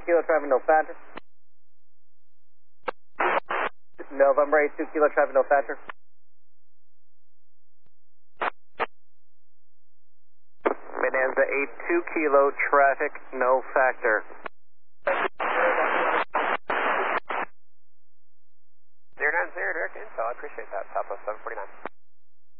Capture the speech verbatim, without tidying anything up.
kilo traffic, no factor. November eight two kilo traffic, no factor. Bonanza eight two kilo traffic, no factor. zero nine zero, direct info, I appreciate that, Southwest seven forty-nine.